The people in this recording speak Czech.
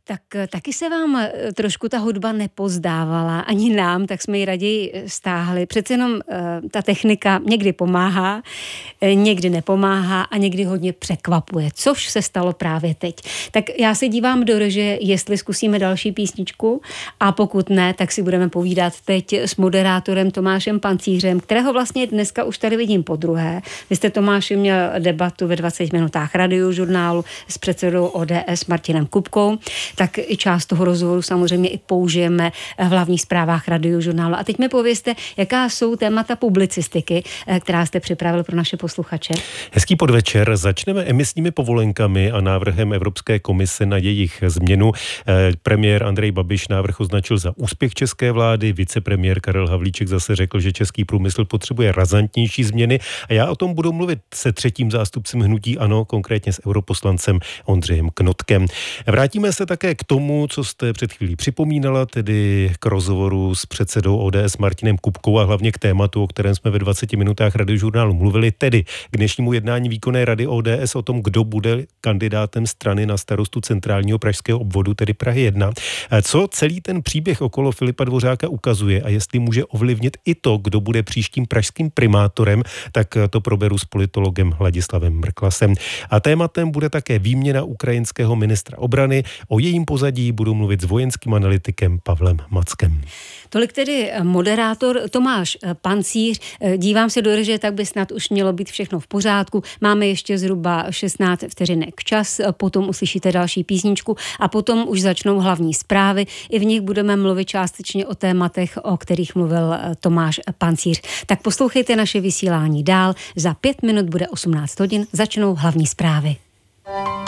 Tak taky se vám trošku ta hudba nepozdávala, ani nám, tak jsme ji raději stáhli. Přece jenom ta technika někdy pomáhá, někdy nepomáhá a někdy hodně překvapuje, což se stalo právě teď. Tak já se dívám do režie, jestli zkusíme další písničku a pokud ne, tak si budeme povídat teď s moderátorem Tomášem Pancířem, kterého vlastně dneska už tady vidím podruhé. Vy jste, Tomáši, měl debatu ve 20 minutách Radiožurnálu s předsedou ODS Martinem Kupkou. Tak i část toho rozhovoru samozřejmě i použijeme v hlavních zprávách Radiožurnálu. A teď mi povězte, jaká jsou témata publicistiky, která jste připravil pro naše posluchače. Hezký podvečer. Začneme emisními povolenkami a návrhem Evropské komise na jejich změnu. Premiér Andrej Babiš návrh označil za úspěch české vlády. Vicepremiér Karel Havlíček zase řekl, že český průmysl potřebuje razantnější změny. A já o tom budu mluvit se třetím zástupcem hnutí ANO, konkrétně s europoslancem Ondřejem Knotkem. Vrátíme se také k tomu, co jste před chvílí připomínala, tedy k rozhovoru s předsedou ODS Martinem Kupkou a hlavně k tématu, o kterém jsme ve 20 minutách Radiožurnálu mluvili, tedy k dnešnímu jednání výkonné rady ODS o tom, kdo bude kandidátem strany na starostu centrálního pražského obvodu, tedy Prahy 1. Co celý ten příběh okolo Filipa Dvořáka ukazuje a jestli může ovlivnit i to, kdo bude příštím pražským primátorem, tak to proberu s politologem Ladislavem Mrklasem. A tématem bude také výměna ukrajinského ministra obrany. O jejím pozadí budu mluvit s vojenským analytikem Pavlem Mackem. Tolik tedy moderátor Tomáš Pancíř. Dívám se do režie, tak by snad už mělo být všechno v pořádku. Máme ještě zhruba 16 vteřinek čas, potom uslyšíte další písničku a potom už začnou hlavní zprávy. I v nich budeme mluvit částečně o tématech, o kterých mluvil Tomáš Pancíř. Tak poslouchejte naše vysílání dál. Za 5 minut bude 18 hodin, začnou hlavní zprávy.